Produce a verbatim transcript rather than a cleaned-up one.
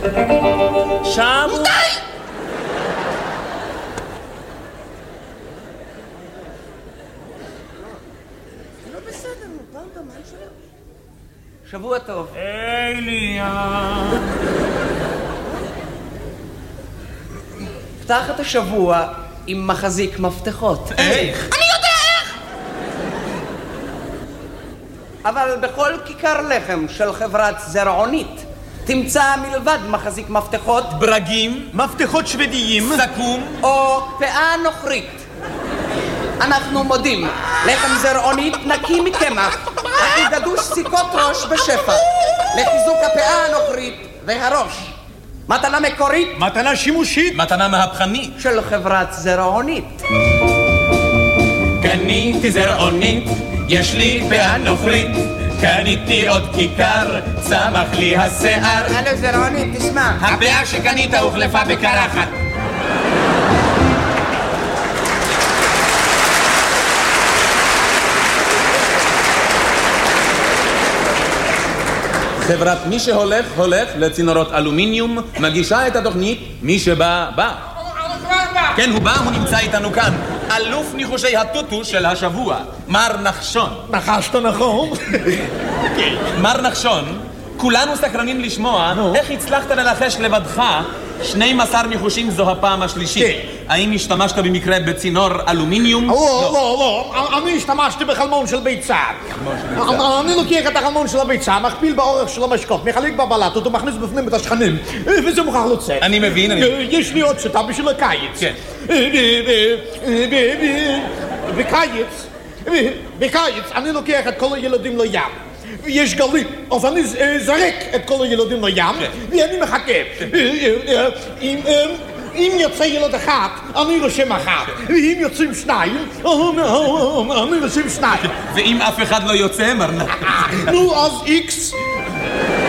שבוע... די! לא בסדר, פעם במן שלו. שבוע טוב. אליה. פתח את השבוע עם מחזיק מפתחות. איך? אני יודע איך! אבל בכל כיכר לחם של חברת זרעונית תמצא מלבד מחזיק מפתחות ברגים, מפתחות שוודיים, סכו"ם או פאה נוכרית. אנחנו מודים, לחם זרעונית נקי מקמח, הכי גדוש סיכות ראש בשפע, לחיזוק הפאה הנוכרית והראש. מתנה מקורית מתנה שימושית, מתנה מהפכנית של חברת זרעונית. קניתי זרעונית, יש לי פאה נוכרית, קניתי עוד כיכר, צמח לי השיער. הלו זרעונית, תשמע, הפאה שקנית הוחלפה בקרחת. חברת מי שהולך, הולך לצינורות אלומיניום, מגישה את התוכנית, מי שבא, בא. כן, הוא בא, הוא נמצא איתנו כאן. אלוף ניחושי הטוטו של השבוע, מר נחשון. נחשת נכון? מר נחשון, כולנו סקרנים לשמוע איך הצלחת לנחש לבדך שנים עשר ניחושים זו הפעם השלישית. האם השתמשת במקרה בצינור אלומיניום? לא, לא, לא. אני השתמשתי בחלמון של ביצה. אני לוקח את החלמון של הביצה, מכפיל באורך של המשקוף, מחלק בבלטות ומכניס בפנים את השכנים, וזה מוכרח לצאת. אני מבין, אני... יש לי עוד שיטה בשביל הקיץ. כן. בקיץ, בקיץ אני לוקח את כל הילדים לים. יש גלים, אז אני זרק את כל הילדים לים, ואני מחכה. אם יוצא ילד אחד, אני רושם אחת. ואם יוצאים שניים, אני רושם שניים. ואם אף אחד לא יוצא, מר נחשון? נו, אז איקס.